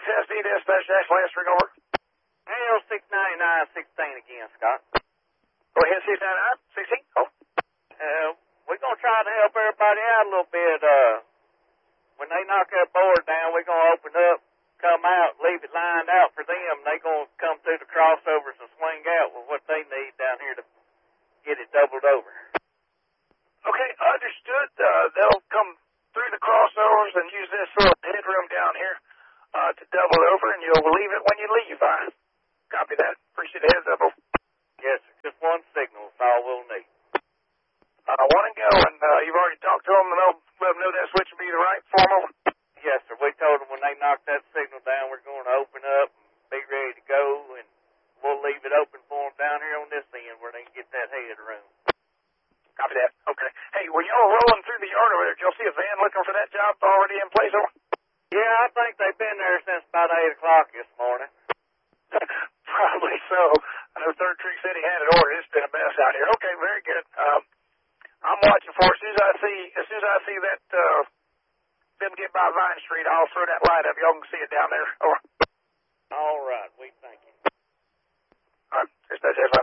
SD dispatch dash last ring over. Hail 699-16 again, Scott. Go ahead, 699-16. Oh. We're going to try to help everybody out a little bit. When they knock that board down, we're going to open up, come out, leave it lined out for them. They're going to come through the crossovers and swing out with what they need down here to get it doubled over. Okay, understood. They'll come through the crossovers and use this little headroom down here to double over, and you'll leave it when you leave. Copy that. Appreciate the heads up. Yes, sir. Just one signal is all we'll need. One and go, and you've already talked to them, and they'll let them know that switch will be the right formal. Yes, sir. We told them when they knock that signal down, we're going to open up and be ready to go, and we'll leave it open for them down here on this end where they can get that headroom. Copy that. Okay. Hey, when y'all rolling through the yard over there, did y'all see a van looking for that job already in place? Over? Yeah, I think they've been there since about 8 o'clock this morning. Probably so. I know Third Creek said he had it ordered. It's been a mess out here. Okay, very good. I'm watching for it. As soon as I see that them get by Vine Street, I'll throw that light up. Y'all can see it down there. Over. All right, we thank you. All right, dispatch F5.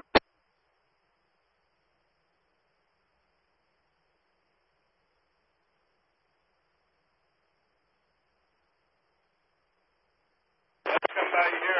Somebody here